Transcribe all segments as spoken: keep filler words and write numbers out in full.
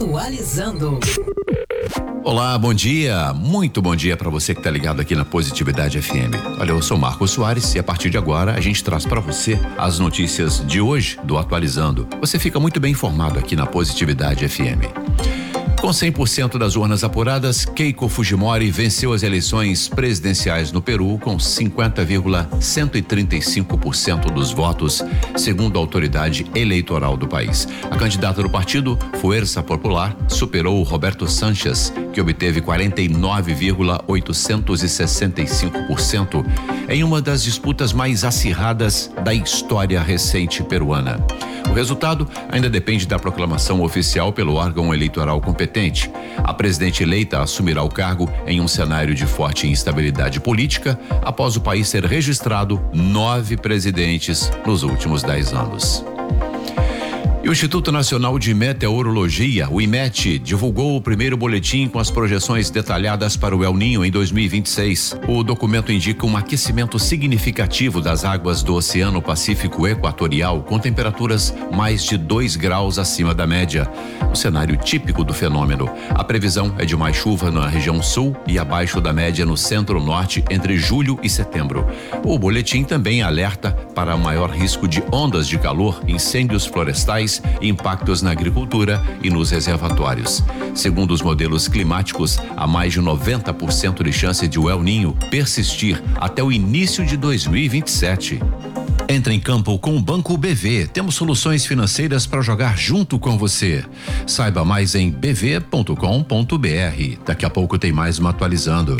Atualizando. Olá, bom dia, muito bom dia para você que tá ligado aqui na Positividade F M. Olha, eu sou Marcos Soares e a partir de agora a gente traz para você as notícias de hoje do Atualizando. Você fica muito bem informado aqui na Positividade F M. Com cem por cento das urnas apuradas, Keiko Fujimori venceu as eleições presidenciais no Peru com cinquenta vírgula cento e trinta e cinco por cento dos votos, segundo a autoridade eleitoral do país. A candidata do partido, Fuerza Popular, superou Roberto Sánchez, que obteve quarenta e nove vírgula oitocentos e sessenta e cinco por cento em uma das disputas mais acirradas da história recente peruana. O resultado ainda depende da proclamação oficial pelo órgão eleitoral competente. A presidente eleita assumirá o cargo em um cenário de forte instabilidade política após o país ter registrado nove presidentes nos últimos dez anos. E o Instituto Nacional de Meteorologia, o IMET, divulgou o primeiro boletim com as projeções detalhadas para o El Niño em dois mil e vinte e seis. O documento indica um aquecimento significativo das águas do Oceano Pacífico Equatorial, com temperaturas mais de dois graus acima da média. O cenário típico do fenômeno. A previsão é de mais chuva na região sul e abaixo da média no centro-norte entre julho e setembro. O boletim também alerta para o maior risco de ondas de calor, incêndios florestais, impactos na agricultura e nos reservatórios. Segundo os modelos climáticos, há mais de noventa por cento de chance de o El Niño persistir até o início de dois mil e vinte e sete. Entra em campo com o Banco B V. Temos soluções financeiras para jogar junto com você. Saiba mais em b v ponto com ponto b r. Daqui a pouco tem mais uma Atualizando.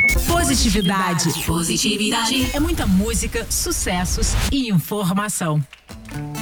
Positividade. Positividade. É muita música, sucessos e informação.